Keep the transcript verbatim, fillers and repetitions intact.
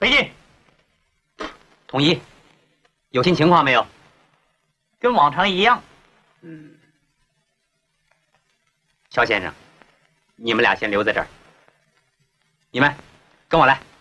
北进。 统一。有新情况没有？ 跟往常一样。 嗯。肖先生，你们俩先留在这儿。你们跟我来。